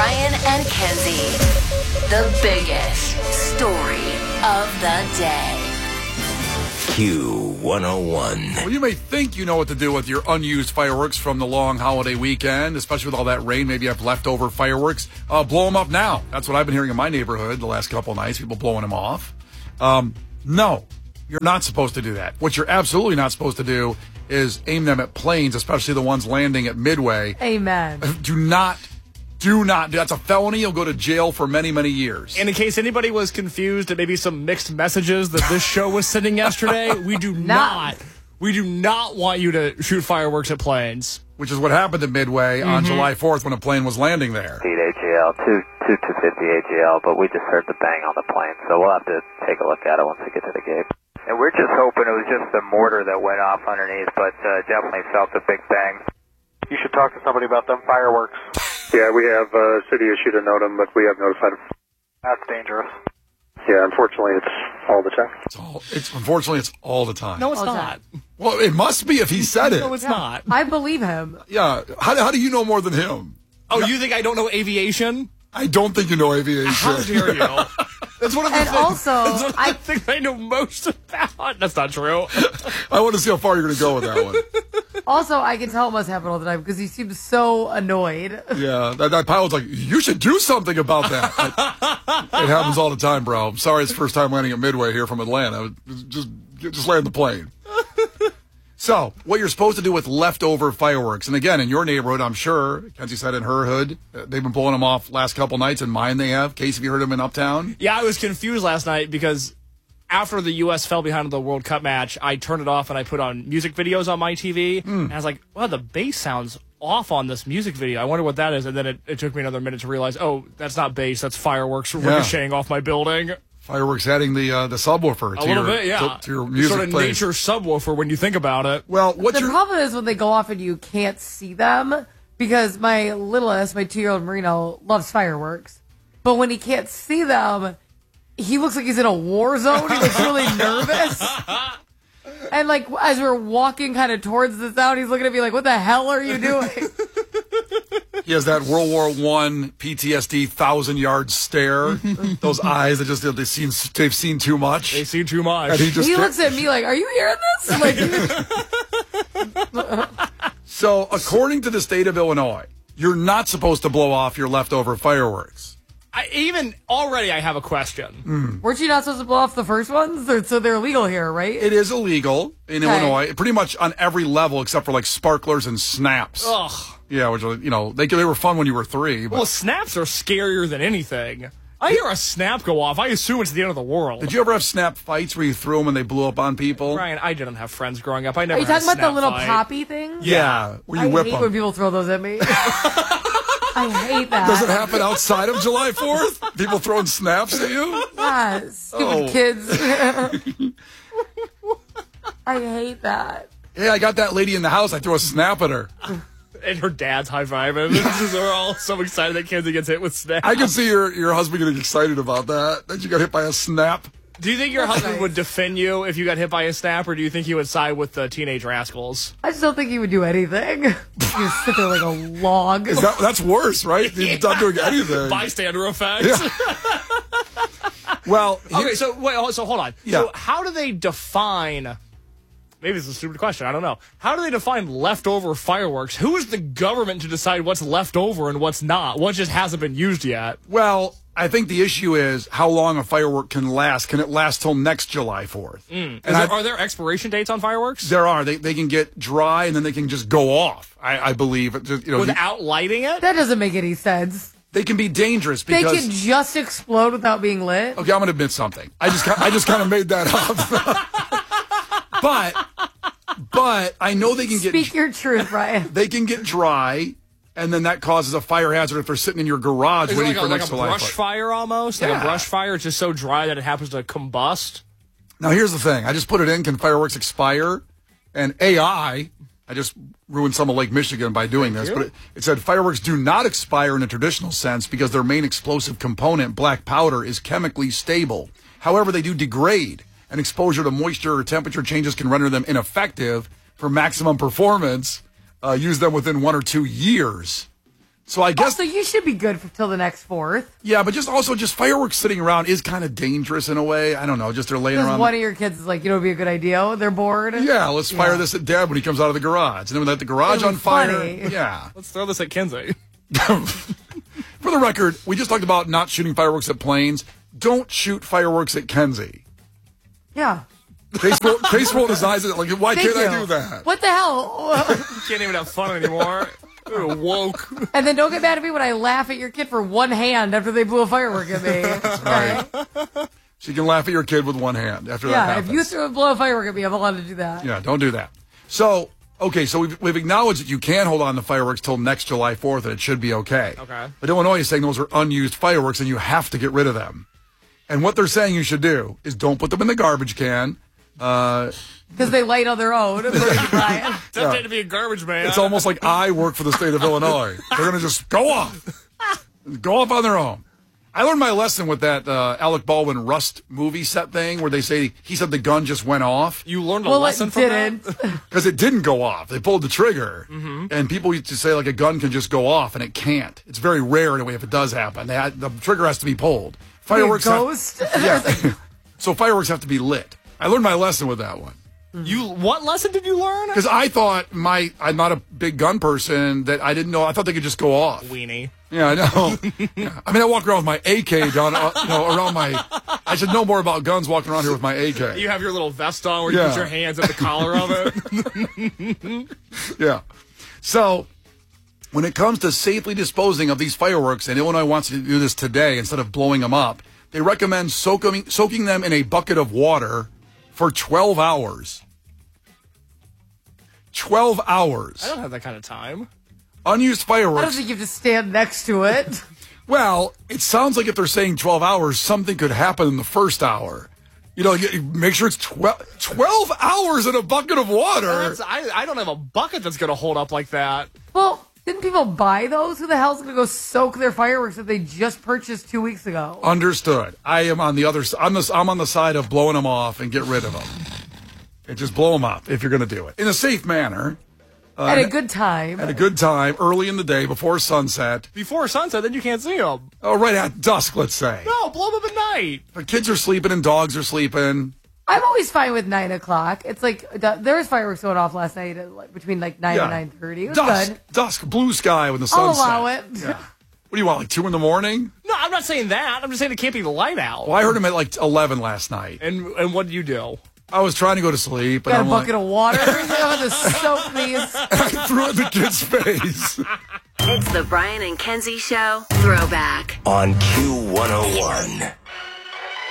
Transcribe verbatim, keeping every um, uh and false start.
Ryan and Kenzie. The biggest story of the day. Q one oh one. Well, you may think you know what to do with your unused fireworks from the long holiday weekend, especially with all that rain. Maybe you have leftover fireworks. Uh, blow them up now. That's what I've been hearing in my neighborhood the last couple of nights, people blowing them off. Um, no, you're not supposed to do that. What you're absolutely not supposed to do is aim them at planes, especially the ones landing at Midway. Amen. Do not, do not. That's a felony. You'll go to jail for many, many years. And in case anybody was confused and maybe some mixed messages that this show was sending yesterday, we do not, we do not want you to shoot fireworks at planes. Which is what happened at Midway mm-hmm. on July fourth when a plane was landing there. A G L, two two two fifty A G L, but we just heard the bang on the plane, so we'll have to take a look at it once we get to the gate. And we're just hoping it was just the mortar that went off underneath, but uh, definitely felt a big bang. You should talk to somebody about them fireworks. Yeah, we have uh, city issued a NOTAM, but we have notified them. That's dangerous. Yeah, unfortunately, it's all the time. It's all. It's unfortunately it's all the time. No, it's All the not. time. Well, it must be if he said it. No, it's not. I believe him. Yeah. How, how do you know more than him? Oh, you think I don't know aviation? I don't think you know aviation. How dare you? That's one of the And things. also, that's one of the I- things I know most about. That's not true. I want to see how far you're going to go with that one. Also, I can tell it must happen all the time because he seems so annoyed. Yeah, that, that pilot's like, you should do something about that. It, it happens all the time, bro. I'm sorry it's the first time landing at Midway here from Atlanta. Just, just land the plane. So, what you're supposed to do with leftover fireworks, and again, in your neighborhood, I'm sure, Kenzie said in her hood, uh, they've been blowing them off last couple nights. In mine, they have. Case, have you heard them in Uptown? Yeah, I was confused last night because after the U S fell behind the World Cup match, I turned it off and I put on music videos on my T V. Mm. And I was like, well, the bass sounds off on this music video. I wonder what that is. And then it, it took me another minute to realize, oh, that's not bass. That's fireworks ricocheting yeah. off my building. Fireworks adding the uh, the subwoofer to a little your, bit, yeah. to, to your music sort of plays. nature subwoofer when you think about it. Well, what the your problem is when they go off and you can't see them because my littlest, my two-year-old Marino, loves fireworks. But when he can't see them, he looks like he's in a war zone. He looks really nervous. And like as we're walking kind of towards the sound, he's looking at me like, "What the hell are you doing?" He has that World War One P T S D thousand yard stare. Those eyes that just they've seen they've seen too much. They've seen too much. And he just he looks at me like, "Are you hearing this?" Like, so, according to the state of Illinois, you're not supposed to blow off your leftover fireworks. I, even already, I have a question. Mm. weren't you not supposed to blow off the first ones? Or, so they're illegal here, right? It is illegal in Okay. Illinois, pretty much on every level except for like sparklers and snaps. Ugh. Yeah, which are, you know, they they were fun when you were three. But Well, snaps are scarier than anything. I hear a snap go off. I assume it's the end of the world. did you ever have snap fights where you threw them and they blew up on people? Ryan, I didn't have friends growing up. I never Are you had talking a about the snap little fight. poppy things? Yeah, where you I whip hate them. when people throw those at me. I hate that. Does it happen outside of July fourth? People throwing snaps at you? Yes, stupid Oh. kids. I hate that. Hey, I got that lady in the house. I threw a snap at her. And her dad's high-fiving. We're all so excited that Kenzie gets hit with snaps. I can see your, your husband getting excited about that, that you got hit by a snap. Do you think your husband would defend you if you got hit by a snap, or do you think he would side with the teenage rascals? I just don't think he would do anything. You just sit there like a log. Is that, that's worse, right? He's not doing anything. Bystander effect. Yeah. Well, here- Okay, so wait, so hold on. Yeah. So how do they define? Maybe it's a stupid question. I don't know. How do they define leftover fireworks? Who is the government to decide what's left over and what's not? What just hasn't been used yet? well, I think the issue is how long a firework can last. Can it last till next July fourth? Mm. Is And there, I- are there expiration dates on fireworks? There are. They they can get dry and then they can just go off. I, I believe. It just, you know, Without lighting it? That doesn't make any sense. they can be dangerous They because. can just explode without being lit. Okay, I'm going to admit something. I just ki- I just kind of made that up. but but I know they can get Speak your truth, Ryan. they can get dry, and then that causes a fire hazard if they're sitting in your garage Is it waiting like a, for like next a July brush fourth. fire almost? Like Yeah. a brush fire? It's just so dry that it happens to combust? Now here's the thing. I just put it in. Can fireworks expire? And A I. I just ruined some of Lake Michigan by doing this, you. but it, it said fireworks do not expire in a traditional sense because their main explosive component, black powder, is chemically stable. However, they do degrade, and exposure to moisture or temperature changes can render them ineffective for maximum performance. Uh, use them within one or two years. So I guess, So you should be good for till the next fourth. yeah, but just also just fireworks sitting around is kind of dangerous in a way. I don't know, just they're laying Because around. one of your kids is like, you know, it'd be a good idea. They're bored. Yeah, let's fire Yeah. this at Dad when he comes out of the garage. And then we let the garage It'll on be fire. funny. Yeah. Let's throw this at Kinsey. For the record, we just talked about not shooting fireworks at planes. Don't shoot fireworks at Kenzie. Yeah. Case roll, case roll his eyes. Like, why Thank can't you. I do that? What the hell? Can't even have fun anymore. Ew, woke. And then don't get mad at me when I laugh at your kid for one hand after they blew a firework at me. Okay? She can laugh at your kid with one hand after that Yeah, happens. if you throw blow a firework at me, I'm allowed to do that. Yeah, don't do that. So, okay, so we've, we've acknowledged that you can hold on to fireworks till next July fourth, and it should be okay. Okay. But Illinois is saying those are unused fireworks, and you have to get rid of them. And what they're saying you should do is don't put them in the garbage can. Uh, Because they light on their own. Brian. Tempted to be a garbage man. it's almost like I work for the state of Illinois. They're going to just go off. Go off on their own. I learned my lesson with that uh, Alec Baldwin Rust movie set thing where they say he said the gun just went off. You learned a Well, lesson it from didn't. that? Because it didn't go off. They pulled the trigger. Mm-hmm. And people used to say, like, a gun can just go off, and it can't. It's very rare in a way if it does happen. They had, the trigger has to be pulled. Fireworks. Be a ghost? Have, yeah. So fireworks have to be lit. I learned my lesson with that one. You what lesson did you learn? Because I thought my I'm not a big gun person, that I didn't know. I thought they could just go off. Weenie. Yeah, I know. Yeah. I mean, I walk around with my A K down, uh, you know, around my. I should know more about guns walking around here with my A K. You have your little vest on where you Yeah. put your hands at the collar of it. Yeah. So, when it comes to safely disposing of these fireworks, and Illinois wants to do this today instead of blowing them up, they recommend soaking, soaking them in a bucket of water for twelve hours. twelve hours. I don't have that kind of time. Unused I fireworks. don't think you have to stand next to it. Well, it sounds like if they're saying twelve hours, something could happen in the first hour. You know, you- make sure it's twelve, twelve hours in a bucket of water. That's- I, I don't have a bucket that's going to hold up like that. Well, didn't people buy those? Who the hell's going to go soak their fireworks that they just purchased two weeks ago? Understood. I am on the other side. I'm, the, I'm on the side of blowing them off and get rid of them. And just blow them up if you're going to do it. In a safe manner. Uh, At a good time. At a good time, early in the day, before sunset. Before sunset, then you can't see them. Oh, right at dusk, let's say. No, blow them up at night. The kids are sleeping and dogs are sleeping. I'm always fine with nine o'clock. It's like the, there was fireworks going off last night at, like, between like nine Yeah. and nine thirty. It was Dusk, good. dusk, blue sky when the sun I'll sets. allow it. Yeah. What do you want, like two in the morning? No, I'm not saying that. I'm just saying it can't be the light out. Well, I heard him at like eleven last night. And and what did you do? I was trying to go to sleep. And Got I'm a bucket like, of water. I'm going to soak these. I threw it in the kid's face. It's the Brian and Kenzie Show Throwback. On Q one oh one.